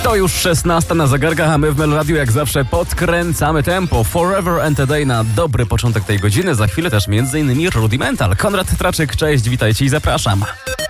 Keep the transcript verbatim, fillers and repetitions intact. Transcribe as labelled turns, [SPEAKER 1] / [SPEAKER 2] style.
[SPEAKER 1] To już szesnasta na zegarkach, a my w Mel Radio jak zawsze podkręcamy tempo. Forever and a Day na dobry początek tej godziny. Za chwilę też między innymi Rudimental. Konrad Traczyk, cześć, witajcie i zapraszam.